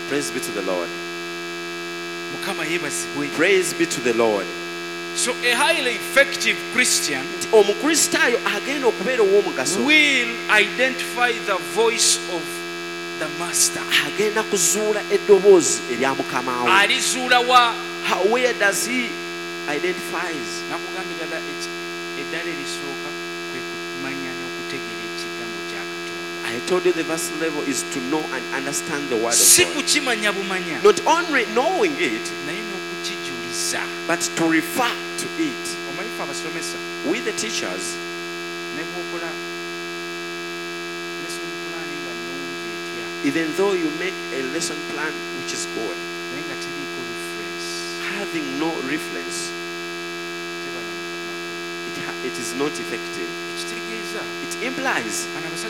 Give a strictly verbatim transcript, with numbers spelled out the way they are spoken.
Praise be to the Lord. Mukama yebazibwe. Praise be to the Lord. So a highly effective Christian Omukristaayo agenda okubeera ow'omugaso will identify the voice of the master. agenda kuzuula eddoboozi erya mukama we. Alizuula wa? How- where does he identifies? Nakugambira ddala eki- eddala erisooka kwe kumanya n'okutegeera ekigambo kya Katonda. I told you the first level is to know and understand the word Si of God. kukimanya bumanya, Not only knowing it, naye n'okukijuliza. but to refer to it. Omanyi ffe abasomesa We the teachers, ne bw'okola lesson plan nga nnungi etya, even though you make a lesson plan which is good, naye nga teriiko reference, having no reference, tebala mukama. it, ha- it is not effective. Ekitegeeza It implies bano abasajja